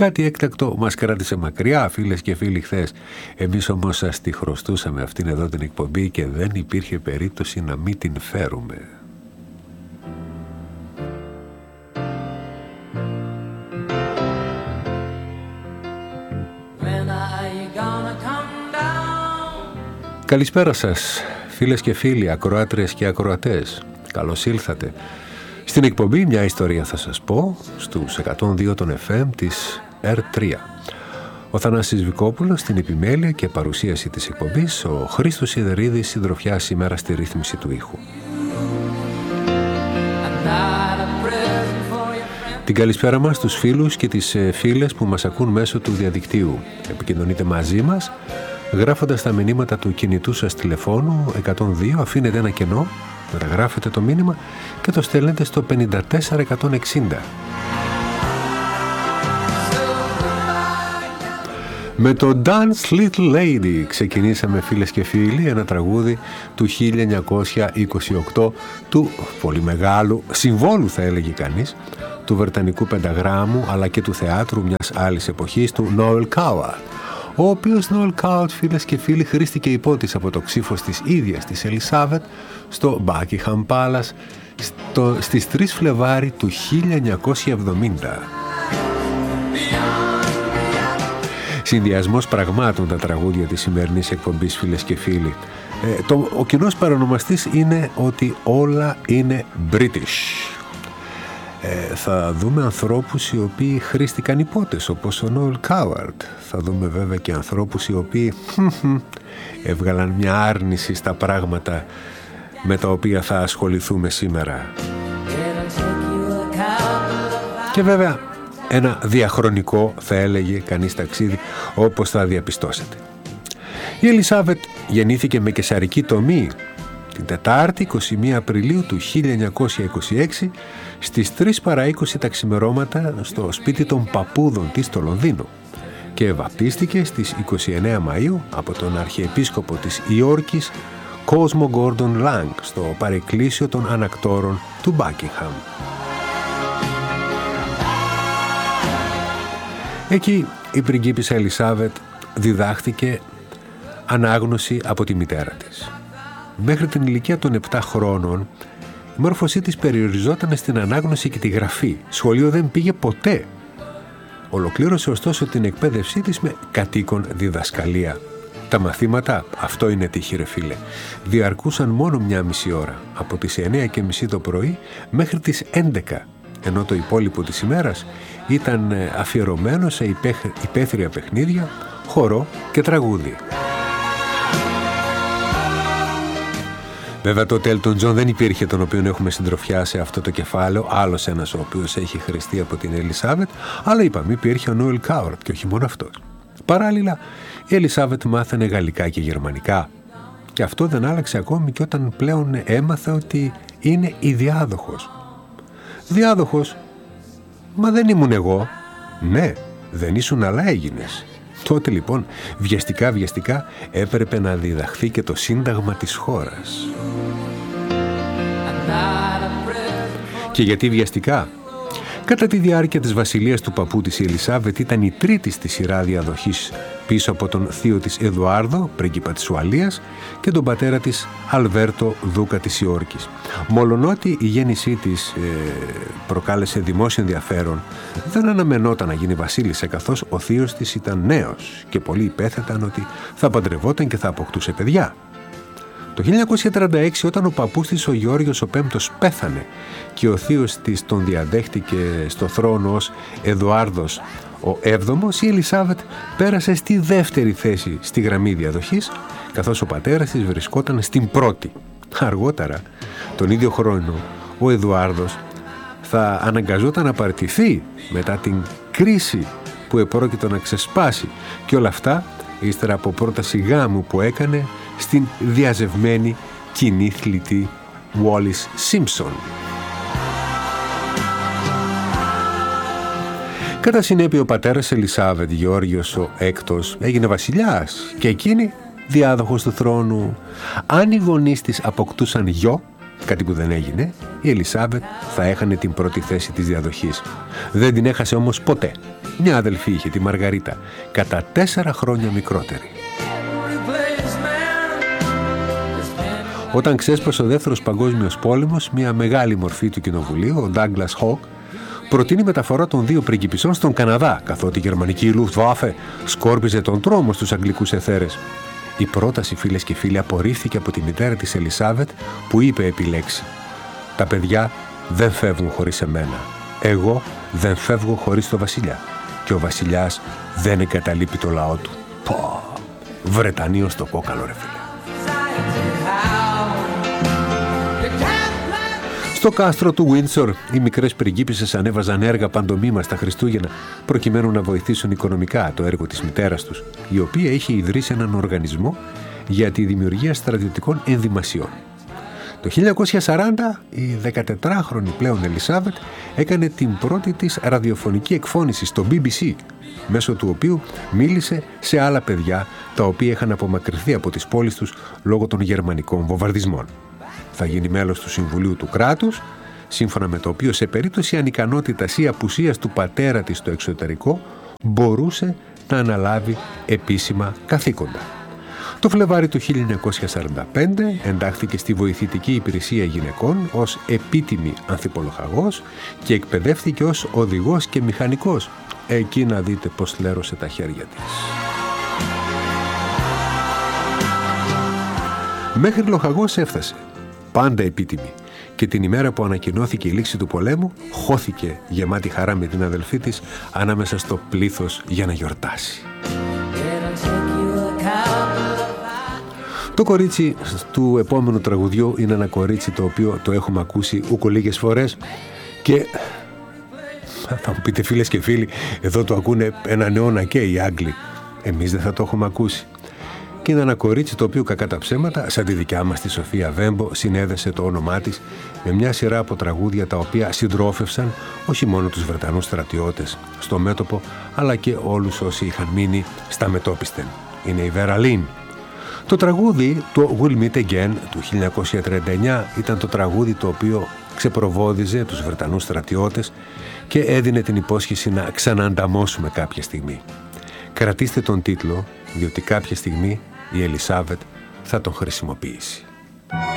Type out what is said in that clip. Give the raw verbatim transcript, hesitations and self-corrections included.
Κάτι έκτακτο μας κράτησε μακριά, φίλες και φίλοι, χθες. Εμείς όμως σας τη χρωστούσαμε αυτήν εδώ την εκπομπή και δεν υπήρχε περίπτωση να μην την φέρουμε. Καλησπέρα σας, φίλες και φίλοι, ακροάτριες και ακροατές. Καλώς ήλθατε. Στην εκπομπή μια ιστορία θα σας πω, στους εκατόν δύο των εφ εμ της ερ τρία. Ο Θανάσης Βικόπουλος στην επιμέλεια και παρουσίαση της εκπομπής, ο Χρήστος Σιδερίδης συντροφιά σήμερα στη ρύθμιση του ήχου. Την καλησπέρα μας στους φίλους και τις φίλες που μας ακούν μέσω του διαδικτύου. Επικοινωνείτε μαζί μας γράφοντας τα μηνύματα του κινητού σας τηλεφώνου εκατόν δύο, αφήνετε ένα κενό, μεταγράφετε το μήνυμα και το στέλνετε στο πενήντα τέσσερα εκατόν εξήντα. Με το Dance Little Lady ξεκινήσαμε, φίλες και φίλοι, ένα τραγούδι του χίλια εννιακόσια είκοσι οκτώ, του πολύ μεγάλου συμβόλου, θα έλεγε κανείς, του βρετανικού πενταγράμμου αλλά και του θεάτρου μιας άλλης εποχής, του Noel Coward, ο οποίος Noel Coward, φίλες και φίλοι, χρήστηκε υπότις από το ξύφος της ίδιας της Ελισάβετ στο Buckingham Palace στο, στις τρεις Φλεβάρι του χίλια εννιακόσια εβδομήντα. Συνδυασμός πραγμάτων τα τραγούδια της σημερινής εκπομπής, φίλες και φίλοι. Ε, το, ο κοινός παρονομαστής είναι ότι όλα είναι British. Ε, θα δούμε ανθρώπους οι οποίοι χρήστηκαν υπότες, όπως ο Νόελ Κάουαρντ. Θα δούμε βέβαια και ανθρώπους οι οποίοι έβγαλαν μια άρνηση στα πράγματα με τα οποία θα ασχοληθούμε σήμερα. Και βέβαια ένα διαχρονικό, θα έλεγε κανείς, ταξίδι, όπως θα διαπιστώσετε. Η Ελισάβετ γεννήθηκε με καισαρική τομή την Τετάρτη είκοσι μία Απριλίου του χίλια εννιακόσια είκοσι έξι στις τρεις παρά είκοσι τα ξημερώματα στο σπίτι των παππούδων της στο Λονδίνο και βαπτίστηκε στις είκοσι εννέα Μαΐου από τον Αρχιεπίσκοπο της Υόρκης Κόσμο Γκόρντον Λάγκ στο παρεκκλήσιο των ανακτόρων του Μπάκιγχαμ. Εκεί η πριγκίπισσα Ελισάβετ διδάχθηκε ανάγνωση από τη μητέρα της. Μέχρι την ηλικία των επτά χρόνων η μόρφωσή της περιοριζόταν στην ανάγνωση και τη γραφή. Σχολείο δεν πήγε ποτέ. Ολοκλήρωσε ωστόσο την εκπαίδευσή της με κατοίκον διδασκαλία. Τα μαθήματα, αυτό είναι τύχη ρε φίλε, διαρκούσαν μόνο μια μισή ώρα, από τις εννέα και μισή το πρωί μέχρι τις έντεκα, ενώ το υπόλοιπο της ημέρας ήταν αφιερωμένο σε υπαίθρια παιχνίδια, χορό και τραγούδι. Βέβαια τότε Έλτον Τζον δεν υπήρχε, τον οποίο έχουμε συντροφιά σε αυτό το κεφάλαιο, άλλος ένας ο οποίος έχει χρηστεί από την Ελισάβετ, αλλά είπαμε υπήρχε ο Νόελ Κάουαρντ και όχι μόνο αυτός. Παράλληλα η Ελισάβετ μάθανε γαλλικά και γερμανικά και αυτό δεν άλλαξε ακόμη και όταν πλέον έμαθε ότι είναι η διάδοχος. Διάδοχος? Μα δεν ήμουν εγώ. Ναι, δεν ήσουν αλλά έγινες. Τότε λοιπόν βιαστικά βιαστικά έπρεπε να διδαχθεί και το σύνταγμα της χώρας. Και γιατί βιαστικά? Κατά τη διάρκεια της βασιλείας του παππού της η Ελισάβετ ήταν η τρίτη στη σειρά διαδοχής πίσω από τον θείο της Εδουάρδο, πρίγκιπα της Ουαλίας, και τον πατέρα της Αλβέρτο, δούκα της Υόρκης. Μολονότι η γέννησή της ε, προκάλεσε δημόσιο ενδιαφέρον, δεν αναμενόταν να γίνει βασίλισσα, καθώς ο θείος της ήταν νέος και πολλοί υπέθεταν ότι θα παντρευόταν και θα αποκτούσε παιδιά. Το χίλια εννιακόσια τριάντα έξι, όταν ο παππούς της, ο Γεώργιος ο Πέμπτος, πέθανε και ο θείος της τον διαδέχτηκε στο θρόνο ως Εδουάρδος ο Έβδομος, η Ελισάβετ πέρασε στη δεύτερη θέση στη γραμμή διαδοχής, καθώς ο πατέρας της βρισκόταν στην πρώτη. Αργότερα, τον ίδιο χρόνο, ο Εδουάρδος θα αναγκαζόταν να παρτηθεί μετά την κρίση που επρόκειτο να ξεσπάσει, και όλα αυτά ύστερα από πρόταση γάμου που έκανε στην διαζευμένη κοινή θλητή Wallis Simpson. Κατά συνέπεια ο πατέρας Ελισάβετ, Γεώργιος ο Έκτος, έγινε βασιλιάς και εκείνη διάδοχος του θρόνου. Αν οι γονείς της αποκτούσαν γιο, Κάτι που δεν έγινε, η Ελισάβετ θα έχανε την πρώτη θέση της διαδοχής. Δεν την έχασε όμως ποτέ. Μια αδελφή είχε, τη Μαργαρίτα, κατά τέσσερα χρόνια μικρότερη. Όταν ξέσπασε ο δεύτερος παγκόσμιος πόλεμος, μια μεγάλη μορφή του κοινοβουλίου, ο Ντάγκλας Χοκ, προτείνει μεταφορά των δύο πριγκιπισσών στον Καναδά, καθότι η γερμανική Luftwaffe σκόρπιζε τον τρόμο στους αγγλικούς εθέρες. Η πρόταση, φίλες και φίλοι, απορρίφθηκε από τη μητέρα της Ελισάβετ, που είπε επιλέξει: «Τα παιδιά δεν φεύγουν χωρίς εμένα. Εγώ δεν φεύγω χωρίς το βασιλιά. Και ο βασιλιάς δεν εγκαταλείπει το λαό του». Πω, Βρετανίο στο κόκαλο, ρε φίλε. Στο κάστρο του Windsor, οι μικρές πριγκίπισσες ανέβαζαν έργα παντομήμα στα Χριστούγεννα, προκειμένου να βοηθήσουν οικονομικά το έργο της μητέρας τους, η οποία είχε ιδρύσει έναν οργανισμό για τη δημιουργία στρατιωτικών ενδυμασιών. Το χίλια εννιακόσια σαράντα, η δεκατετράχρονη πλέον Ελισάβετ έκανε την πρώτη της ραδιοφωνική εκφώνηση στο μπι μπι σι, μέσω του οποίου μίλησε σε άλλα παιδιά τα οποία είχαν απομακρυνθεί από τις πόλεις τους λόγω των γερμανικών βομβαρδισμών. Θα γίνει μέλος του Συμβουλίου του Κράτους, σύμφωνα με το οποίο σε περίπτωση ανικανότητας ή απουσίας του πατέρα της στο εξωτερικό μπορούσε να αναλάβει επίσημα καθήκοντα. Το Φλεβάρι του χίλια εννιακόσια σαράντα πέντε εντάχθηκε στη Βοηθητική Υπηρεσία Γυναικών ως επίτιμη ανθιπολοχαγός και εκπαιδεύτηκε ως οδηγός και μηχανικός. Εκεί να δείτε πως λέρωσε τα χέρια της. Μέχρι λοχαγός έφτασε, πάντα επίτιμη, και την ημέρα που ανακοινώθηκε η λήξη του πολέμου χώθηκε γεμάτη χαρά με την αδελφή της ανάμεσα στο πλήθος για να γιορτάσει. Το κορίτσι του επόμενου τραγουδιού είναι ένα κορίτσι το οποίο το έχουμε ακούσει ούκο λίγες φορές και θα μου πείτε, φίλες και φίλοι, εδώ το ακούνε έναν αιώνα και οι Άγγλοι. Εμείς δεν θα το έχουμε ακούσει. Και είναι ένα κορίτσι το οποίο, κακά τα ψέματα, σαν τη δικιά μας τη Σοφία Βέμπο, συνέδεσε το όνομά της με μια σειρά από τραγούδια τα οποία συντρόφευσαν όχι μόνο τους Βρετανούς στρατιώτες στο μέτωπο, αλλά και όλους όσοι είχαν μείνει στα μετώπιστεν. Είναι η Βέρα Λίν. Το τραγούδι, το We'll Meet Again του χίλια εννιακόσια τριάντα εννιά, ήταν το τραγούδι το οποίο ξεπροβόδιζε τους Βρετανούς στρατιώτες και έδινε την υπόσχεση να ξαναανταμώσουμε κάποια στιγμή. Κρατήστε τον τίτλο, διότι κάποια στιγμή η Ελισάβετ θα τον χρησιμοποιήσει.